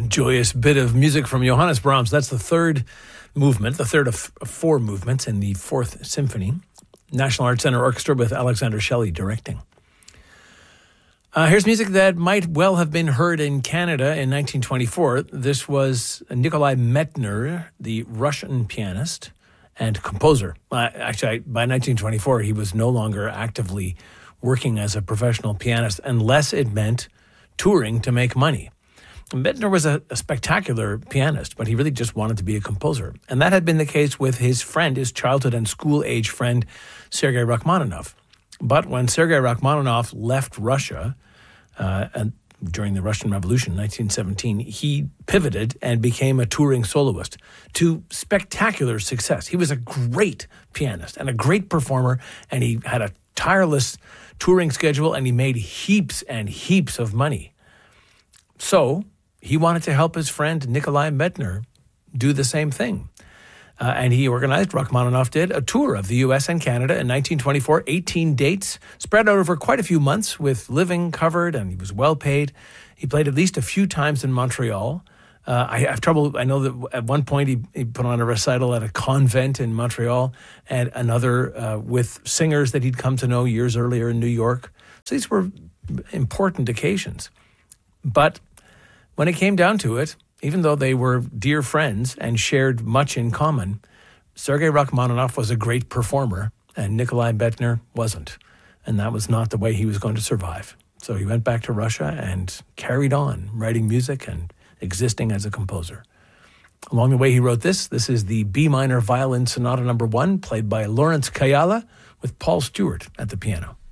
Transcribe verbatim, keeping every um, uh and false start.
joyous bit of music from Johannes Brahms. That's the third movement, the third of four movements in the Fourth Symphony. National Arts Centre Orchestra with Alexander Shelley directing. Uh, here's music that might well have been heard in Canada in nineteen twenty-four. This was Nikolai Medtner, the Russian pianist and composer. Uh, actually, by nineteen twenty-four, he was no longer actively working as a professional pianist unless it meant touring to make money. Medtner was a, a spectacular pianist, but he really just wanted to be a composer. And that had been the case with his friend, his childhood and school-age friend, Sergei Rachmaninoff. But when Sergei Rachmaninoff left Russia uh, and during the Russian Revolution in nineteen seventeen, he pivoted and became a touring soloist to spectacular success. He was a great pianist and a great performer, and he had a tireless touring schedule, and he made heaps and heaps of money. So he wanted to help his friend Nikolai Medtner do the same thing. Uh, and he organized, Rachmaninoff did, a tour of the U S and Canada in nineteen twenty-four, eighteen dates, spread out over quite a few months with living covered, and he was well paid. He played at least a few times in Montreal. Uh, I have trouble, I know that at one point he, he put on a recital at a convent in Montreal, and another uh, with singers that he'd come to know years earlier in New York. So these were important occasions. But when it came down to it, even though they were dear friends and shared much in common, Sergei Rachmaninoff was a great performer and Nikolai Medtner wasn't. And that was not the way he was going to survive. So he went back to Russia and carried on writing music and existing as a composer. Along the way, he wrote this. This is the B minor violin sonata number one, played by Lawrence Kayala with Paul Stewart at the piano.